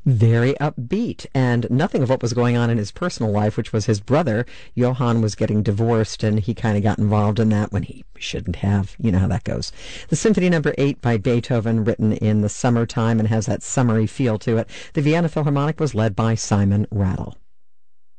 Very upbeat, and nothing of what was going on in his personal life, which was his brother, Johann, was getting divorced, and he kind of got involved in that when he shouldn't have. You know how that goes. The Symphony No. 8 by Beethoven, written in the summertime and has that summery feel to it. The Vienna Philharmonic was led by Simon Rattle.